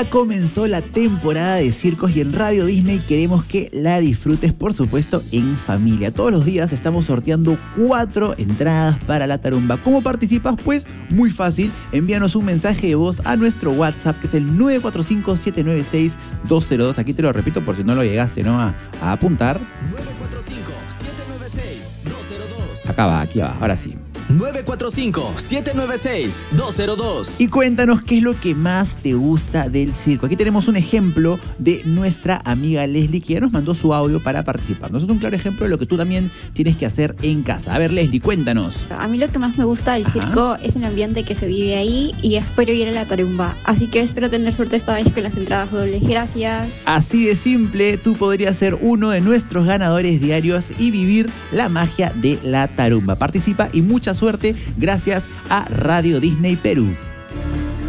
Ya comenzó la temporada de circos y en Radio Disney queremos que la disfrutes, por supuesto, en familia. Todos los días estamos sorteando 4 entradas para la tarumba. ¿Cómo participas? Pues muy fácil. Envíanos un mensaje de voz a nuestro WhatsApp, que es el 945-796-202. Aquí te lo repito por si no lo llegaste, ¿no? A apuntar. 945-796-202. Acá va, aquí va, ahora sí. 945-796-202. Y cuéntanos qué es lo que más te gusta del circo. Aquí tenemos un ejemplo de nuestra amiga Leslie, que ya nos mandó su audio para participar. Eso es un claro ejemplo de lo que tú también tienes que hacer en casa. A ver, Leslie, cuéntanos. A mí lo que más me gusta del circo es el ambiente que se vive ahí y espero ir a la tarumba. Así que espero tener suerte esta vez con las entradas dobles. Gracias. Así de simple, tú podrías ser uno de nuestros ganadores diarios y vivir la magia de la tarumba. Participa y mucha suerte gracias a Radio Disney Perú.